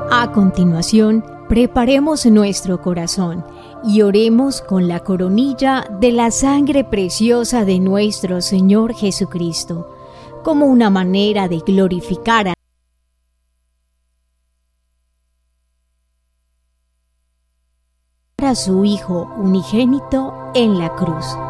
A continuación, preparemos nuestro corazón y oremos con la coronilla de la sangre preciosa de nuestro Señor Jesucristo, como una manera de glorificar a su Hijo unigénito en la cruz.